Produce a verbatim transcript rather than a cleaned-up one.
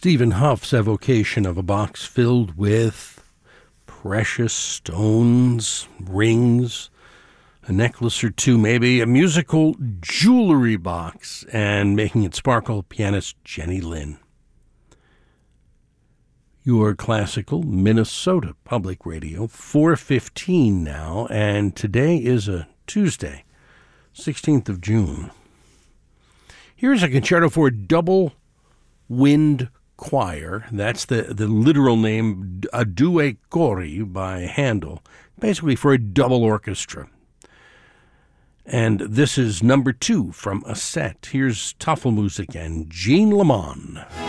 Stephen Huff's evocation of a box filled with precious stones, rings, a necklace or two maybe, a musical jewelry box, and making it sparkle, pianist Jenny Lin. Your classical Minnesota Public Radio, four fifteen now, and today is a Tuesday, sixteenth of June. Here's a concerto for double wind choir. That's the, the literal name, a due cori by Handel, basically for a double orchestra. And this is number two from a set. Here's Tafelmusik and Jean Lamont.